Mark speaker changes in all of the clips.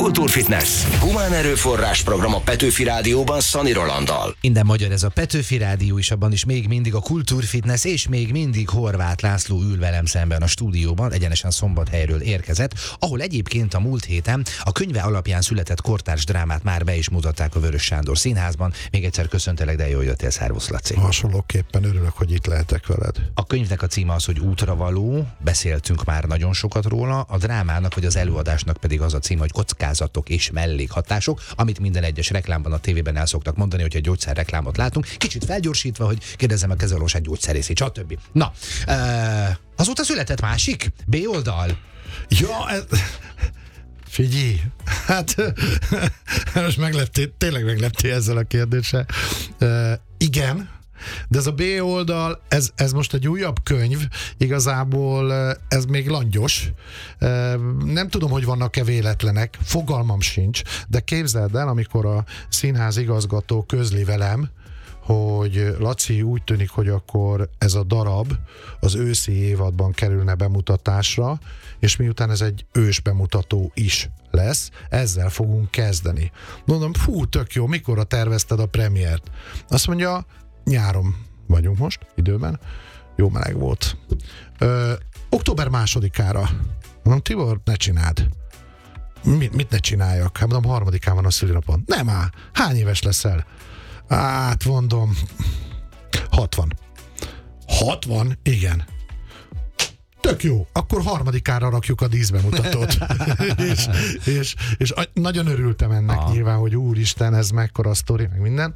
Speaker 1: Kultúrfitness. Humán erőforrás program a Petőfi Rádióban Szani Rolanddal.
Speaker 2: Minden magyar ez a Petőfi Rádió is, abban is még mindig a Kultúrfitness, és még mindig Horváth László ül velem szemben a stúdióban, egyenesen Szombathelyről érkezett, ahol egyébként a múlt héten a könyve alapján született kortárs drámát már be is mutatták a Vörös Sándor Színházban. Még egyszer köszöntelek, de jól jöttél, szervusz Laci.
Speaker 3: Hasonlóképpen örülök, hogy itt lehetek veled.
Speaker 2: A könyvnek a címe az, hogy Útravaló, beszéltünk már nagyon sokat róla, a drámának vagy az előadásnak pedig az a címe, hogy Kockázatok és mellékhatások, amit minden egyes reklámban a tévében el szoktak mondani, hogyha gyógyszerreklámot látunk, kicsit felgyorsítva, hogy kérdezzem a kezelőorvosát gyógyszerészi, stb. Na, azóta született másik B oldal.
Speaker 3: Ja, figyelj, hát most tényleg megleptél ezzel a kérdéssel. Igen, de ez a B oldal, ez most egy újabb könyv, igazából ez még langyos. Nem tudom, hogy vannak-e véletlenek, fogalmam sincs, de képzeld el, amikor a színház igazgató közli velem, hogy Laci, úgy tűnik, hogy akkor ez a darab az őszi évadban kerülne bemutatásra, és miután ez egy ős bemutató is lesz, ezzel fogunk kezdeni. Mondom, fú, tök jó, mikorra tervezted a premiért? Azt mondja, nyáron vagyunk most, időben, jó meleg volt. Október 2-ára. Mondom, Tibor, ne csináld. Mit ne csináljak? Hát mondom, 3-án van a szülinapon. Nem áll, hány éves leszel? Hát mondom, 60. 60? Igen. Tök jó, akkor 3-ára rakjuk a díszbemutatót. és nagyon örültem ennek nyilván, hogy úristen, ez mekkora sztori, meg minden.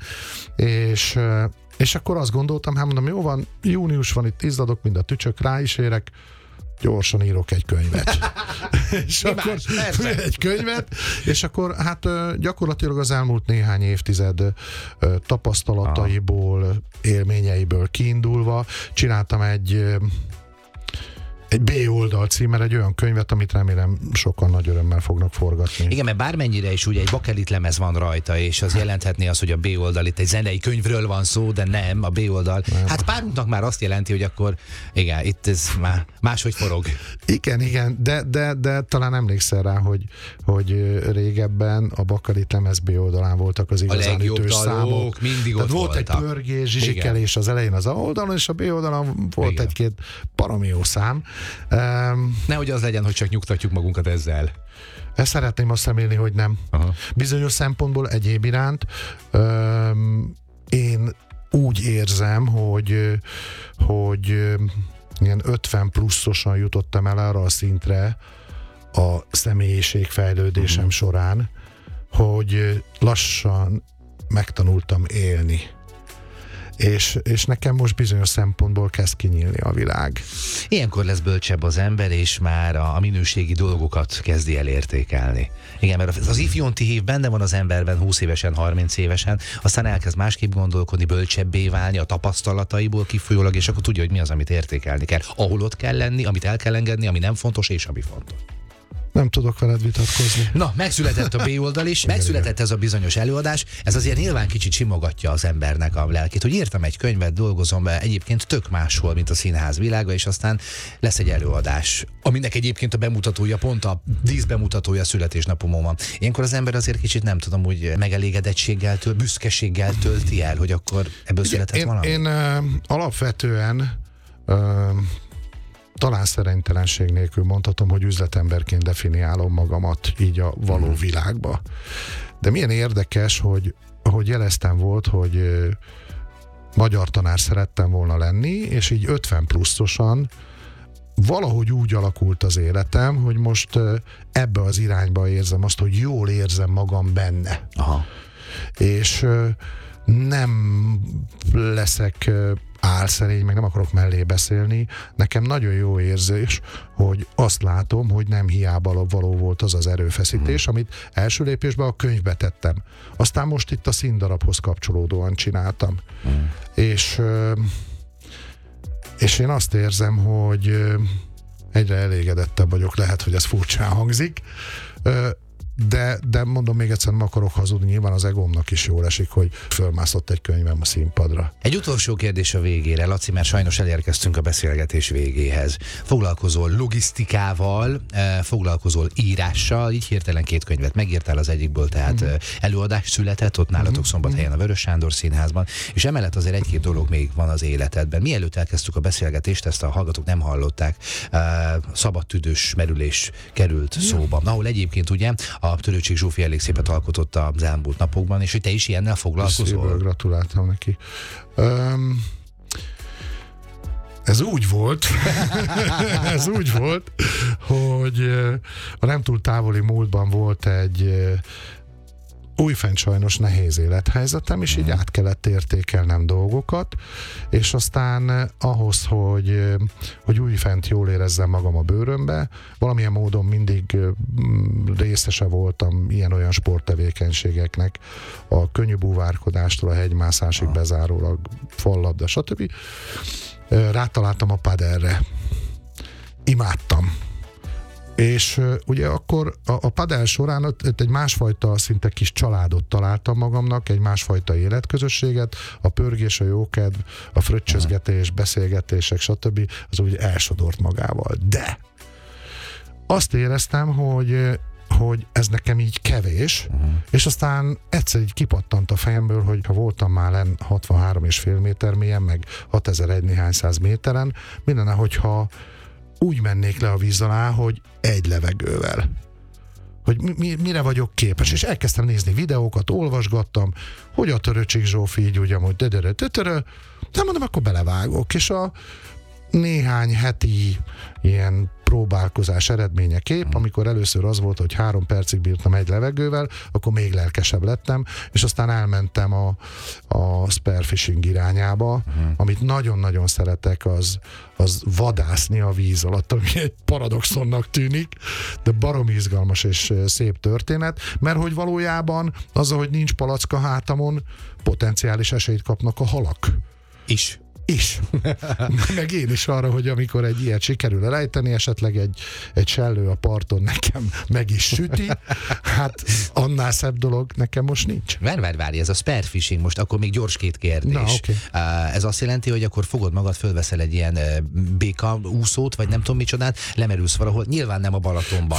Speaker 3: És akkor azt gondoltam, hát mondom, jó van, június van, itt izzadok, mind a tücsök, rá is érek, gyorsan írok egy könyvet. És akkor egy könyvet, és akkor hát gyakorlatilag az elmúlt néhány évtized tapasztalataiból, élményeiből kiindulva csináltam egy B oldal címmel egy olyan könyvet, amit remélem sokan nagy örömmel fognak forgatni.
Speaker 2: Igen, mert bármennyire is ugye egy bakelit lemez van rajta, és az jelenthetné azt, hogy a B oldal itt egy zenei könyvről van szó, de nem, a B oldal. Nem. Hát párunknak már azt jelenti, hogy akkor igen, itt ez már máshogy forog.
Speaker 3: Igen, de talán emlékszel rá, hogy régebben a bakelit lemez B oldalán voltak az igazán ütős számok.
Speaker 2: Mindig ott
Speaker 3: volt egy pörgés, zsizsikelés az elején az A oldalon, és a B oldalon volt egy-két baromi jó szám.
Speaker 2: Nehogy az legyen, hogy csak nyugtatjuk magunkat ezzel.
Speaker 3: Ezt szeretném azt remélni, hogy nem. Aha. Bizonyos szempontból egyéb iránt én úgy érzem, hogy ilyen 50 pluszosan jutottam el arra a szintre a személyiségfejlődésem során, hogy lassan megtanultam élni. És nekem most bizonyos szempontból kezd kinyílni a világ.
Speaker 2: Ilyenkor lesz bölcsebb az ember, és már a minőségi dolgokat kezdi el értékelni. Igen, mert az ifjonti hív benne van az emberben 20 évesen, 30 évesen, aztán elkezd másképp gondolkodni, bölcsebbé válni a tapasztalataiból kifolyólag, és akkor tudja, hogy mi az, amit értékelni kell. Ahol ott kell lenni, amit el kell engedni, ami nem fontos, és ami fontos.
Speaker 3: Nem tudok veled vitatkozni.
Speaker 2: Na, megszületett a B oldal is, megszületett ez a bizonyos előadás, ez azért nyilván kicsit simogatja az embernek a lelkét, hogy írtam egy könyvet, dolgozom be, egyébként tök máshol, mint a színház világa, és aztán lesz egy előadás, aminek egyébként a bemutatója, pont a díszbemutatója születésnapomon van. Ilyenkor az ember azért kicsit nem tudom, hogy megelégedettséggel, büszkeséggel tölti el, hogy akkor ebből született valami.
Speaker 3: Én alapvetően talán szerénytelenség nélkül mondhatom, hogy üzletemberként definiálom magamat így a való világba. De milyen érdekes, hogy ahogy jeleztem volt, hogy magyar tanár szerettem volna lenni, és így 50 pluszosan valahogy úgy alakult az életem, hogy most ebbe az irányba érzem azt, hogy jól érzem magam benne.
Speaker 2: Aha.
Speaker 3: És nem leszek álszerény, meg nem akarok mellé beszélni. Nekem nagyon jó érzés, hogy azt látom, hogy nem hiába való volt az az erőfeszítés, amit első lépésben a könyvbe tettem. Aztán most itt a színdarabhoz kapcsolódóan csináltam. És én azt érzem, hogy egyre elégedettebb vagyok, lehet, hogy ez furcsán hangzik. de mondom még egyszer, nem akarok hazudni, nyilván az egómnak is jól esik, hogy fölmászott egy könyvem a színpadra.
Speaker 2: Egy utolsó kérdés a végére, Laci, mert sajnos elérkeztünk a beszélgetés végéhez. Foglalkozol logisztikával, foglalkozol írással, így hirtelen 2 könyvet megírtál, az egyikből tehát előadás született, ott nálatok Szombathelyen a Vörös Sándor Színházban, és emellett azért 1-2 dolog még van az életedben. Mielőtt elkezdtük a beszélgetést, ezt a hallgatók nem hallották, szabadtüdős merülés került szóba, ahol egyébként ugye a Törőcsik Zsófi elég szépet alkotott az elmúlt napokban, és hogy te is ilyennel foglalkozol?
Speaker 3: Szívből gratuláltam neki. Ez úgy volt, hogy a nem túl távoli múltban volt egy újfent sajnos nehéz élethelyzetem, és így át kellett értékelnem dolgokat, és aztán ahhoz, hogy újfent jól érezzem magam a bőrömbe, valamilyen módon mindig részese voltam ilyen-olyan sporttevékenységeknek, a könnyű búvárkodástól a hegymászásig bezárólag fallabda, stb. Rátaláltam a padelre. Imádtam. És ugye akkor a padel során egy másfajta, szinte kis családot találtam magamnak, egy másfajta életközösséget, a pörgés, a jókedv, a fröccsözgetés, beszélgetések, stb. Az úgy elsodort magával. De azt éreztem, hogy ez nekem így kevés, és aztán egyszer így kipattant a fejemből, hogy ha voltam már 63,5 méter mélyen, meg 6001 néhány száz méteren, mindenne, hogyha úgy mennék le a víz alá, hogy egy levegővel. Hogy mire vagyok képes. És elkezdtem nézni videókat, olvasgattam, hogy a Törőcsik Zsófi így úgy amúgy de mondom, akkor belevágok. És a néhány heti ilyen próbálkozás eredményeképp, amikor először az volt, hogy 3 percig bírtam egy levegővel, akkor még lelkesebb lettem, és aztán elmentem a spearfishing irányába, amit nagyon-nagyon szeretek, az vadászni a víz alatt, ami egy paradoxonnak tűnik, de baromi izgalmas és szép történet, mert hogy valójában azzal, hogy nincs palack a hátamon, potenciális esélyt kapnak a halak.
Speaker 2: Is.
Speaker 3: Meg én is arra, hogy amikor egy ilyet sikerül elejteni, esetleg egy sellő a parton nekem meg is süti, hát annál szebb dolog nekem most nincs.
Speaker 2: Várj, ez a spearfishing, most akkor még gyors 2 kérdés.
Speaker 3: Na, okay.
Speaker 2: Ez azt jelenti, hogy akkor fogod magad, fölveszel egy ilyen béka úszót, vagy nem tudom micsodát, lemerülsz valahol, nyilván nem a Balatonban.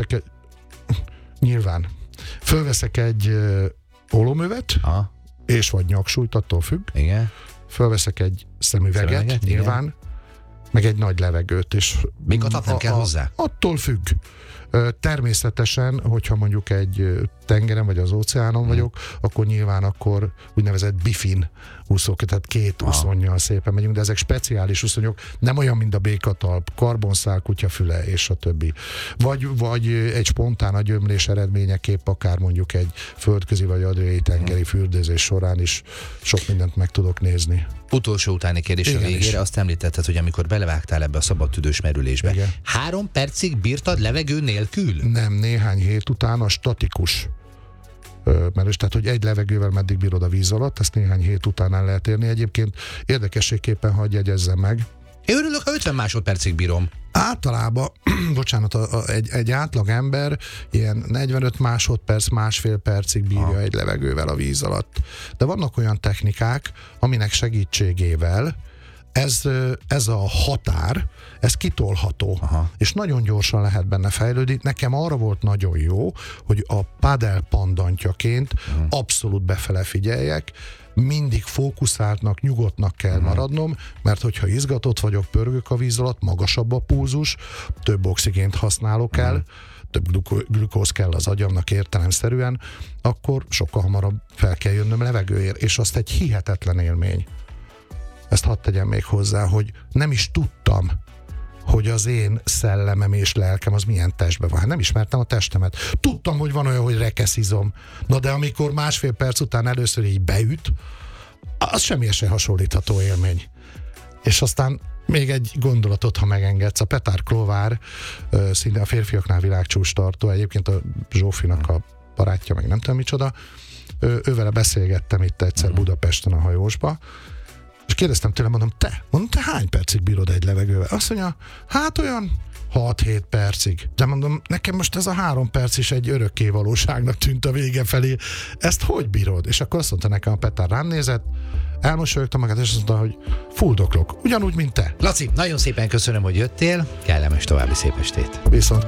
Speaker 2: Fölveszek egy ólomövet, és vagy nyaksúlyt, attól függ. Igen. Fölveszek egy szemüveget, nyilván, igen. Meg egy nagy levegőt. És még adat nem kell hozzá?
Speaker 3: Attól függ. Természetesen, hogyha mondjuk egy tengeren vagy az óceánon vagyok, akkor nyilván akkor úgynevezett bifin úszók, tehát 2 úszonnyal szépen megyünk, de ezek speciális úszonyok, nem olyan, mint a békatalp, karbonszál, kutyafüle és a többi. Vagy egy spontán agyömlés eredményeképp akár mondjuk egy földközi vagy adriai tengeri fürdőzés során is sok mindent meg tudok nézni.
Speaker 2: Utolsó utáni kérdés a végére, azt említetted, hogy amikor belevágtál ebbe a szabadtüdős merülésbe, 3 percig bírtad levegő nélkül?
Speaker 3: Nem, néhány hét után a statikus merülés, tehát hogy egy levegővel meddig bírod a víz alatt, ezt néhány hét után el lehet érni. Egyébként érdekességképpen, hadd jegyezzem meg.
Speaker 2: Én örülök, ha 50 másodpercig bírom.
Speaker 3: Általában, bocsánat, egy átlag ember ilyen 45 másodperc, másfél percig bírja egy levegővel a víz alatt. De vannak olyan technikák, aminek segítségével ez a határ, ez kitolható, és nagyon gyorsan lehet benne fejlődni. Nekem arra volt nagyon jó, hogy a padel pandantjaként abszolút befele figyeljek, mindig fókuszáltnak, nyugodtnak kell maradnom, mert hogyha izgatott vagyok, pörgök a víz alatt, magasabb a pulzus, több oxigént használok el, több glükóz kell az agyamnak értelemszerűen, akkor sokkal hamarabb fel kell jönnöm levegőért, és azt egy hihetetlen élmény. Ezt hadd tegyem még hozzá, hogy nem is tudtam, hogy az én szellemem és lelkem az milyen testben van. Hát nem ismertem a testemet. Tudtam, hogy van olyan, hogy rekeszizom. Na de amikor másfél perc után először így beüt, az semmiért sem hasonlítható élmény. És aztán még egy gondolatot, ha megengedsz. A Petár Klovár, szinte a férfiaknál világcsúcs tartó, egyébként a Zsófinak a barátja, meg nem tudom micsoda, ővele beszélgettem itt egyszer Budapesten a hajósba, és kérdeztem tőle, mondom, te hány percig bírod egy levegővel? Azt mondja, hát olyan 6-7 percig. De mondom, nekem most ez a 3 perc is egy örökké valóságnak tűnt a vége felé. Ezt hogy bírod? És akkor azt mondta nekem, a Petár rám nézett, elmosolyogta magát, és azt mondta, hogy fuldoklok. Ugyanúgy, mint te.
Speaker 2: Laci, nagyon szépen köszönöm, hogy jöttél. Kellemes további szép estét.
Speaker 3: Viszont